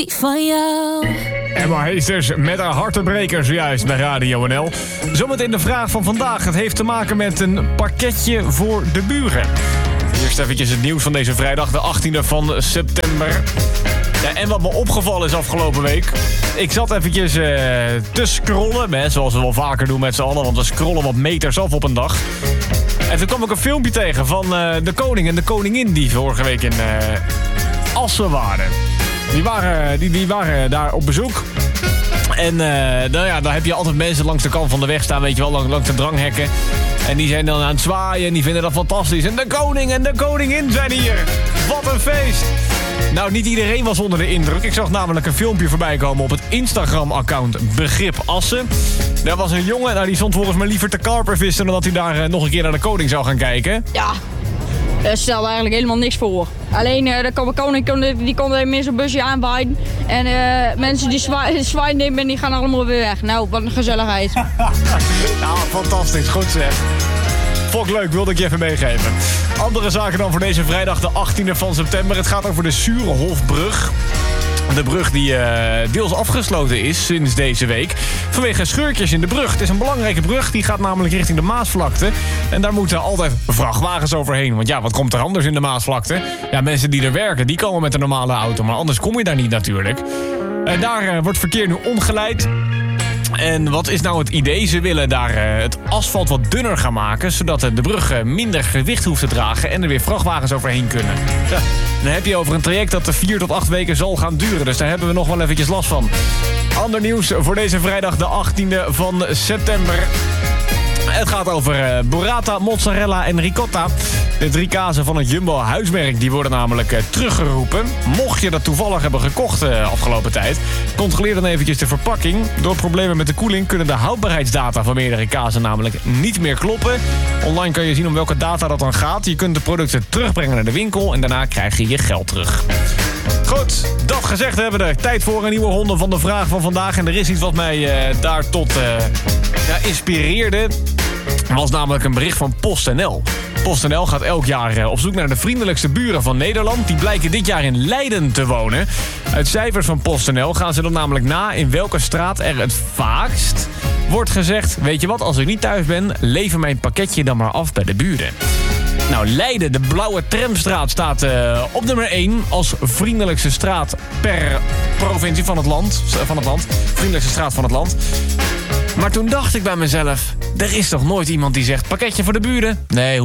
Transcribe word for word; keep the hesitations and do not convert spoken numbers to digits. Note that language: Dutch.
van jou. Emma Heesters met haar hartenbrekers juist bij Radio N L. Zometeen de vraag van vandaag. Het heeft te maken met een pakketje voor de buren. Eerst eventjes het nieuws van deze vrijdag, de achttiende van september. Ja, en wat me opgevallen is afgelopen week. Ik zat eventjes uh, te scrollen, hè, zoals we wel vaker doen met z'n allen. Want we scrollen wat meters af op een dag. En toen kwam ik een filmpje tegen van uh, de koning en de koningin die vorige week in uh, Assen waren. Die waren, die, die waren daar op bezoek. En uh, nou ja, dan heb je altijd mensen langs de kant van de weg staan, weet je wel, langs, langs de dranghekken. En die zijn dan aan het zwaaien en die vinden dat fantastisch. En de koning en de koningin zijn hier. Wat een feest. Nou, niet iedereen was onder de indruk. Ik zag namelijk een filmpje voorbij komen op het Instagram-account Begrip Assen. Daar was een jongen, nou, die stond volgens mij liever te karpervissen dan dat hij daar uh, nog een keer naar de koning zou gaan kijken. Ja, daar stelde eigenlijk helemaal niks voor. Alleen, uh, de koning die kon er meer zo'n busje aanwaaien. En uh, mensen die zwaai, zwaai nemen en die gaan allemaal weer weg. Nou, wat een gezelligheid. Nou, fantastisch. Goed zeg. Vond ik leuk, wilde ik je even meegeven. Andere zaken dan voor deze vrijdag, de achttiende van september. Het gaat over de Surehofbrug. De brug die uh, deels afgesloten is sinds deze week. Vanwege scheurtjes in de brug. Het is een belangrijke brug, die gaat namelijk richting de Maasvlakte. En daar moeten altijd vrachtwagens overheen. Want ja, wat komt er anders in de Maasvlakte? Ja, mensen die er werken, die komen met een normale auto. Maar anders kom je daar niet natuurlijk. En daar uh, wordt verkeer nu omgeleid. En wat is nou het idee? Ze willen daar uh, het asfalt wat dunner gaan maken, zodat uh, de brug uh, minder gewicht hoeft te dragen en er weer vrachtwagens overheen kunnen. Ja, dan heb je over een traject dat de vier tot acht weken zal gaan duren, dus daar hebben we nog wel eventjes last van. Ander nieuws voor deze vrijdag, de achttiende van september. Het gaat over uh, burrata, mozzarella en ricotta. De drie kazen van het Jumbo huismerk die worden namelijk uh, teruggeroepen. Mocht je dat toevallig hebben gekocht uh, afgelopen tijd, controleer dan eventjes de verpakking. Door problemen met de koeling kunnen de houdbaarheidsdata van meerdere kazen namelijk niet meer kloppen. Online kan je zien om welke data dat dan gaat. Je kunt de producten terugbrengen naar de winkel en daarna krijg je je geld terug. Goed, dat gezegd hebben we er. Tijd voor een nieuwe ronde van de vraag van vandaag. En er is iets wat mij uh, daar tot uh, ja, inspireerde. Er was namelijk een bericht van PostNL. PostNL gaat elk jaar uh, op zoek naar de vriendelijkste buren van Nederland. Die blijken dit jaar in Leiden te wonen. Uit cijfers van PostNL gaan ze dan namelijk na in welke straat er het vaakst wordt gezegd: weet je wat, als ik niet thuis ben, lever mijn pakketje dan maar af bij de buren. Nou, Leiden, de Blauwe Tramstraat, staat uh, op nummer één als vriendelijkste straat per provincie van het land. Van het land. Vriendelijkste straat van het land. Maar toen dacht ik bij mezelf, er is toch nooit iemand die zegt: pakketje voor de buren? Nee,